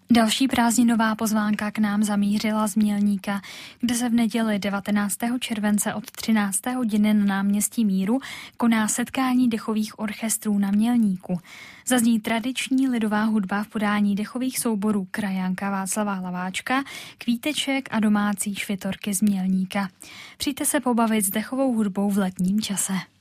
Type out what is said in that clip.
Další prázdninová pozvánka k nám zamířila z Mělníka, kde se v neděli 19. července od 13. hodiny na náměstí Míru koná setkání dechových orchestrů na Mělníku. Zazní tradiční lidová hudba v podání dechových souborů Krajanka Václava Hlaváčka, Kvíteček a domácí švitorky z Mělníka. Přijďte se pobavit s dechovou hudbou v letním čase.